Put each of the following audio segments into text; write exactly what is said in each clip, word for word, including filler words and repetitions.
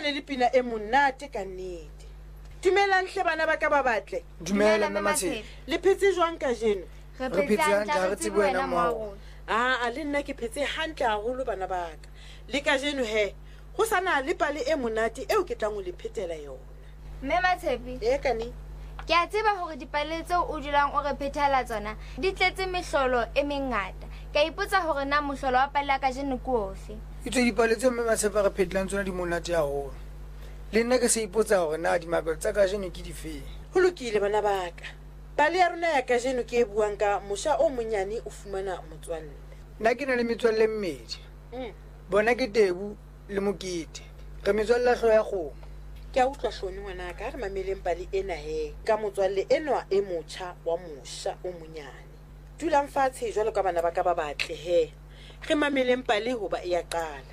le le pina e monate ka nnete. Dumelang hle bana ba ka ba batle. Dumela mme Matshepi. Le phetse jwang ka jeno? Re phetse hantle re tsebe wena mo. Ah, a le nna ke phetse hantle haholo bana ba ka. Le ka jeno he, ho sana le pale e monate eo ke tlang ho le phetela yona. Mme Matshepi. E ka ni? Ke a tseba hore dipale tseo o dulang o re phethela tsona di tletse mehlolo e mengata. Ka ipotsa hore na mohlolo wa pale ka jeno ke ofe. Itse dipale tseo mme Matshepi re phetelang tsona di monate haholo. Le nna ke se ipotsa hore na di mabelo tsa ka jeno ke difeng. Ho lokile bana ba ka. Pale ya rona ya ka jeno ke e buang ka mosha o monyane o fumana motswalle. Nna ke na le metswalle mmedi. Mm. Bona ke Tebu le Mokete. Re metswalle hlo ya kgomo. Ke a utlwa hlone ngwana ka re mameleng pale ena he ka motswalle enwa e motsha wa mosha o monyane. Dulang fatshe jwalo ka bana ba ka ba batle he. Re mameleng pale hoba e ya qala.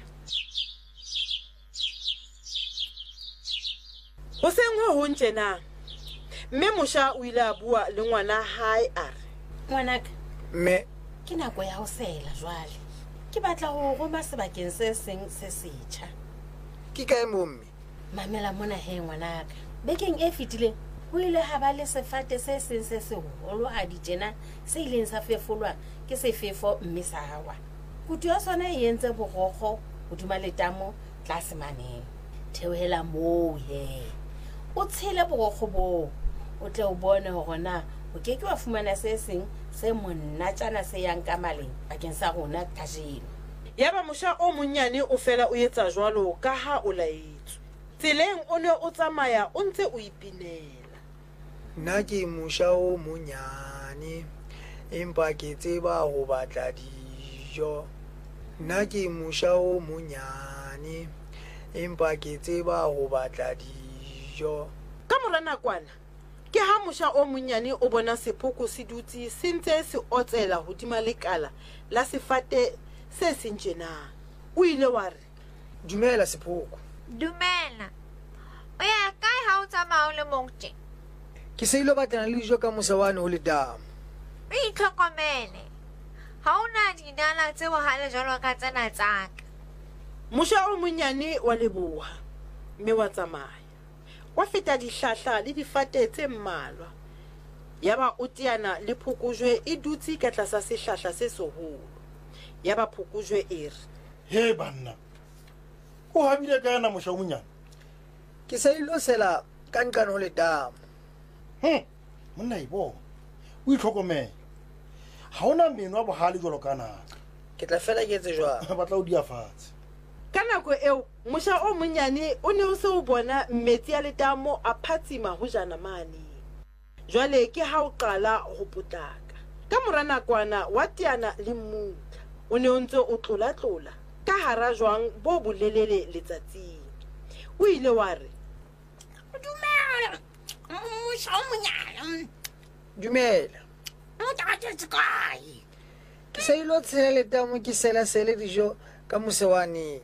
Ho seng ho ho ntjena. Mme mosha o ile a bua le ngwana hae a re, ngwanaka mme ke nako ya ho sela jwale. Ke batla ho roma sebakeng se seng se setjha. ke kae momme? Mamela mona he ngwanaka. Bekeng e fetile ho ile ha ba le sefate se seng se seholo a di tjena se ileng sa fefolwa ke sefefo mme sa hawa. Kutu ya sona e entse borokgo hodima letamo tlase maneng. Theohela moo he. O tshele borokgo bo. O tle o bone hore na o ke ke wa fumana se seng se monatjana se yang ka maleng bakeng sa rona ka jeno. yaba mosha o monyane o fela o etsa jwalo ka ha o laetswe. Tseleng o ne o tsamaya o ntse o ipinela. Nna ke mosha o monyane empa ke tseba ho batla dijo. Nna ke mosha o monyane empa ke tseba ho batla dijo. Ka mora nakwana ke ha mosha o monyane o bona sephoko se dutse se ntse se otsela hodima lekala la sefate se sentjena. O ile wa re, dumela sephoko. Dumela. O ya kae ha o tsamaya o le mong tje? Ke se ilo batlana le dijo ka mosawane ho letamo. O itlhokomele. Ha ona dinala tse bohale jwalo ka tsena tsa ka. Mosha o monyane wa leboha mme wa tsamaya. Wa feta dihlahla le difate tse mmalwa. Yaba o teana le phokojwe e dutse ka tlasa sehlahla se seholo. Yaba phokojwe e re, he banna o habile ka yana mosha o monyane? Ke se ilo sela ka nqane ho letamo. Hm, monna ibo o itlhokomele. Ha ona meno a bohale jwalo ka naka. Ke tla fela ke etse jwang? Batla o dia fatshe. ka nako eo mosha o monyane o ne o se o bona metsi ya letamo a phatsima ho jana mane. Jwale ke ha o qala ho potlaka. Ka mora nakwana wa teana le mmutla. O ne o ntse o tlola tlola ka hara jwang bo bolelele letsatsing. O ile wa re, Dumela. Mosha o monyane. Dumela. O tatse kae? Ke se ilo tshela letamo ke sela sele dijo ka mosawane.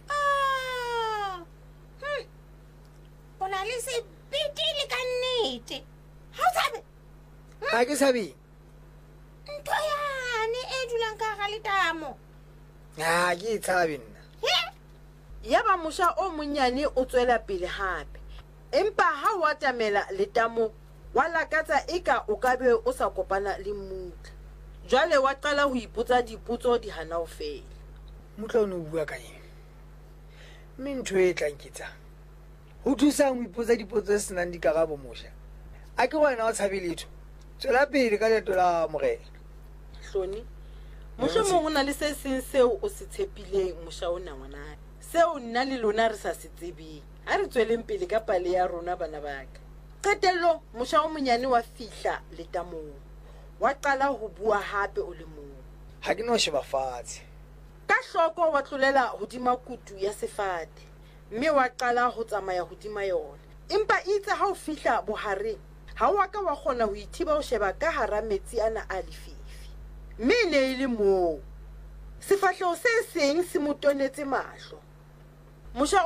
Ah. Hm. Bona le se bitile ka nnete. Ha o tsabe? Ha ke sabi. Ntho yane e dulang ka ga letamo. Ha ke tshabe nna. yaba mosha o monyane o tswela pele hape. Empa ha wa tamela letamo wa lakatsa eka o ka be o sa kopana le mmutla. Jwale wa qala ho ipotsa dipotso di hana ho fela. Motla o ne o bua ka eng? Mme ntho e tlang ke tsa. Ho thusa ho ipotsa dipotso tse senang dikarabo mosha. A ke wena o tshabe letho. Tswela pele ka leeto la morena. Hloni mohlomong o na le se seng seo o se tshepileng mosha ona ngwana. Seo nna le lona re sa se tsebeng. Ha re tsweleng pele ka pale ya rona bana ba ka. Qetello mosha o monyane wa fihla letamong. Wa qala ho bua hape o le mong. Ha ke no sheba fatshe. Ka hloko wa tlolela hodima kutu ya sefate. Mme wa qala ho tsamaya hodima yona. Empa itse ha o fihla bohareng, ha wa ka wa kgona ho ithiba ho sheba ka hara metsi ana a lefifi. Mme ne ile moo sefahleho se seng se motonetse mahlo. Mosha